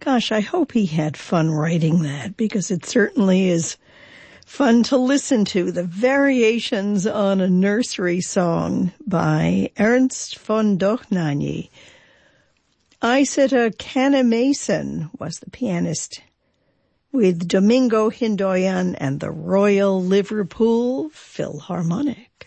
Gosh, I hope he had fun writing that, because it certainly is fun to listen to. The Variations on a Nursery Song by Ernst von Dohnanyi. Isata Canna-Mason was the pianist, with Domingo Hindoyan and the Royal Liverpool Philharmonic.